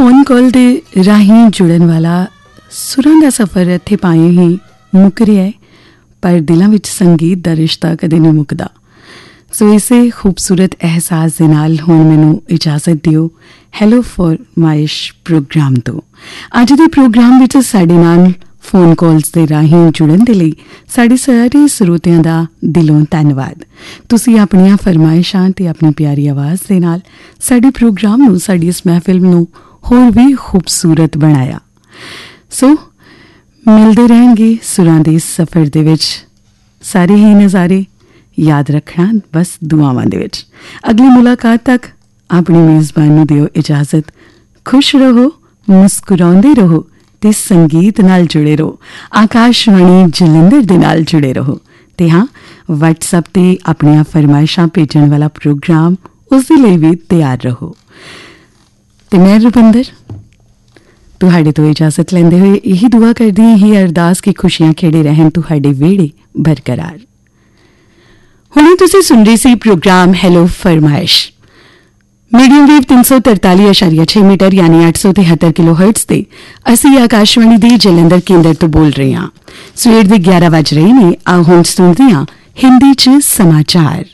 Phone call दे राही जुड़न वाला सुरां दा सफ़र इत्थे पाए ही मुक रिहा है, पर दिलों विच संगीत दा रिश्ता कदे नहीं मुकदा। सो इसे खूबसूरत एहसास दे नाल हुण मैनूं इजाजत दिओ हैलो फरमाइश प्रोग्राम तो। अज दे प्रोग्राम विच साडे नाल फोन कॉल्स दे राही जुड़न दे लई साडे सारे ਸਰੋਤਿਆਂ दा दिलों धन्नवाद। तुसीं अपणियां फरमाइशां ते अपनी प्यारी आवाज़ दे नाल साडे प्रोग्राम नूं, साडी इस महफिल नूं होर भी खूबसूरत बनाया। सो मिलते रहेंगे सुरां दे सफ़र दे विच, सारे ही नज़ारे याद रखना बस दुआवां दे विच। अगली मुलाकात तक अपनी मेज़बान नूं दिओ इजाजत। खुश रहो, मुस्कुराउंदे रहो ते संगीत नाल जुड़े रहो। आकाशवाणी जलंधर दे नाल जुड़े रहो ते हाँ, WhatsApp ते अपनियां फरमाइशां भेजण वाला प्रोग्राम उस दे लई भी तैयार रहो। ते मैं रुपिंदर तुहाडे तो इजाजत लेंदे हुए यही दुआ करदी ही अरदास की खुशियां खेड़े रहन तुहाडे वेड़े बरकरार। हुणे तुसीं सुन रहे सी प्रोग्राम हैलो फरमाइश मीडियम वेव 343.6 मीटर यानी 873 किलो हर्ट्ज ते असी आकाशवाणी दे जलंधर केंद्र तो बोल रहे हां। सवेर दे 11 बज रहे ने। आ हुण सुनदे हां हिंदी च समाचार।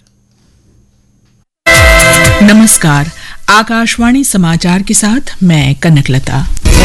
नमस्कार, आकाशवाणी समाचार के साथ मैं कनकलता।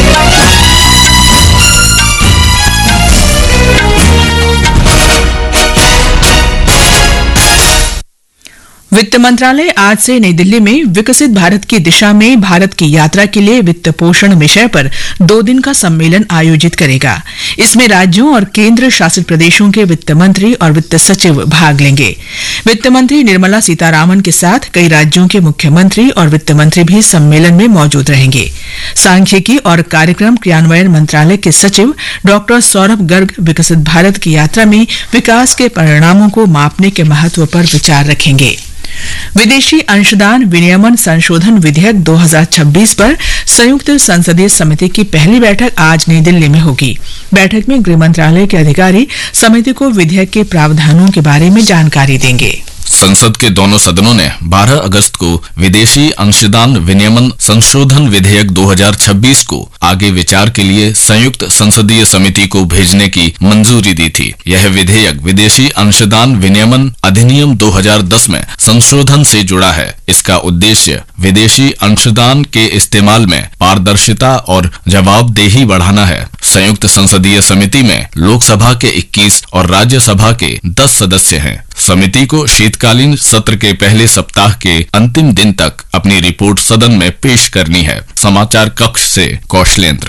वित्त मंत्रालय आज से नई दिल्ली में विकसित भारत की दिशा में भारत की यात्रा के लिए वित्त पोषण विषय पर 2 दिन का सम्मेलन आयोजित करेगा। इसमें राज्यों और केंद्र शासित प्रदेशों के वित्त मंत्री और वित्त सचिव भाग लेंगे। वित्त मंत्री निर्मला सीतारामन के साथ कई राज्यों के मुख्यमंत्री और वित्त मंत्री भी सम्मेलन में मौजूद रहेंगे। सांख्यिकी और कार्यक्रम क्रियान्वयन मंत्रालय के सचिव डॉ सौरभ गर्ग विकसित भारत की यात्रा में विकास के परिणामों को मापने के महत्व पर विचार रखेंगे। विदेशी अंशदान विनियमन संशोधन विधेयक 2026 पर संयुक्त संसदीय समिति की पहली बैठक आज नई दिल्ली में होगी। बैठक में गृह मंत्रालय के अधिकारी समिति को विधेयक के प्रावधानों के बारे में जानकारी देंगे। संसद के दोनों सदनों ने 12 अगस्त को विदेशी अंशदान विनियमन संशोधन विधेयक 2026 को आगे विचार के लिए संयुक्त संसदीय समिति को भेजने की मंजूरी दी थी। यह विधेयक विदेशी अंशदान विनियमन अधिनियम 2010 में संशोधन से जुड़ा है। इसका उद्देश्य विदेशी अंशदान के इस्तेमाल में पारदर्शिता और जवाबदेही बढ़ाना है। संयुक्त संसदीय समिति में लोकसभा के 21 और राज्यसभा के 10 सदस्य हैं। समिति को शीतकालीन सत्र के पहले सप्ताह के अंतिम दिन तक अपनी रिपोर्ट सदन में पेश करनी है। समाचार कक्ष से कौशलेंद्र।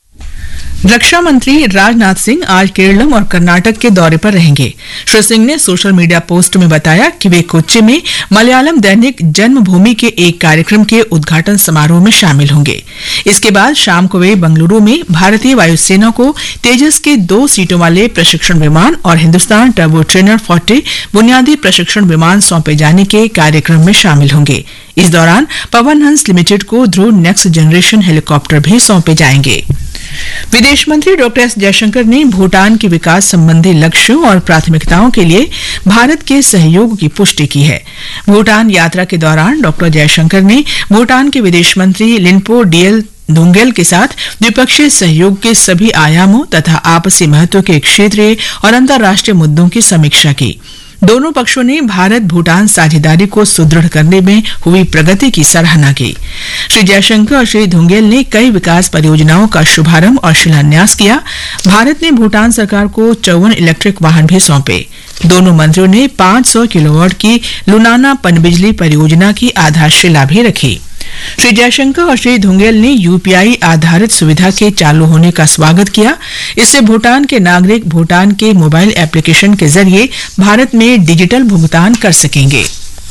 रक्षा मंत्री राजनाथ सिंह आज केरलम और कर्नाटक के दौरे पर रहेंगे। श्री सिंह ने सोशल मीडिया पोस्ट में बताया कि वे कोच्चि में मलयालम दैनिक जन्मभूमि के एक कार्यक्रम के उद्घाटन समारोह में शामिल होंगे। इसके बाद शाम को वे बंगलुरु में भारतीय वायुसेना को तेजस के 2 सीटों वाले प्रशिक्षण विमान और हिंदुस्तान टर्बो ट्रेनर 40 बुनियादी प्रशिक्षण विमान सौंपे जाने के कार्यक्रम में शामिल होंगे। इस दौरान पवन हंस लिमिटेड को ध्रुव नेक्स्ट जनरेशन हेलीकॉप्टर भी सौंपे जाएंगे। विदेश मंत्री डॉ एस जयशंकर ने भूटान के विकास संबंधी लक्ष्यों और प्राथमिकताओं के लिए भारत के सहयोग की पुष्टि की है। भूटान यात्रा के दौरान डॉ जयशंकर ने भूटान के विदेश मंत्री लिनपो डियल डोंगेल के साथ द्विपक्षीय सहयोग के सभी आयामों तथा आपसी महत्व के क्षेत्रीय और अंतर्राष्ट्रीय मुद्दों की समीक्षा की। दोनों पक्षों ने भारत भूटान साझेदारी को सुदृढ़ करने में हुई प्रगति की सराहना की। श्री जयशंकर और श्री धुंगेल ने कई विकास परियोजनाओं का शुभारंभ और शिलान्यास किया। भारत ने भूटान सरकार को 54 इलेक्ट्रिक वाहन भी सौंपे। दोनों मंत्रियों ने 500 किलोवाट की लुनाना पनबिजली परियोजना की आधारशिला भी रखी। श्री जयशंकर और श्री धुंगेल ने यूपीआई आधारित सुविधा के चालू होने का स्वागत किया। इससे भूटान के नागरिक भूटान के मोबाइल एप्लीकेशन के जरिए भारत में डिजिटल भुगतान कर सकेंगे।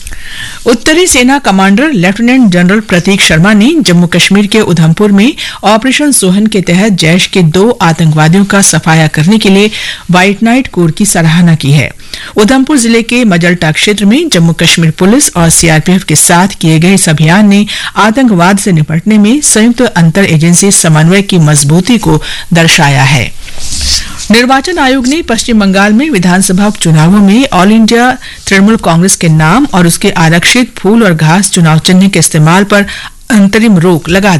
उत्तरी सेना कमांडर लेफ्टिनेंट जनरल प्रतीक शर्मा ने जम्मू कश्मीर के उधमपुर में ऑपरेशन सोहन के तहत जैश के 2 आतंकवादियों का सफाया करने के लिए व्हाइट नाइट कोर की सराहना की है। उधमपुर जिले के मजल्टा क्षेत्र में जम्मू कश्मीर पुलिस और सीआरपीएफ के साथ किए गए इस अभियान ने आतंकवाद से निपटने में संयुक्त अंतर एजेंसी समन्वय की मजबूती को दर्शाया है। निर्वाचन आयोग ने पश्चिम बंगाल में विधानसभा चुनावों में ऑल इंडिया तृणमूल कांग्रेस के नाम और उसके आरक्षित फूल और घास चुनाव चिन्ह के इस्तेमाल पर अंतरिम रोक लगा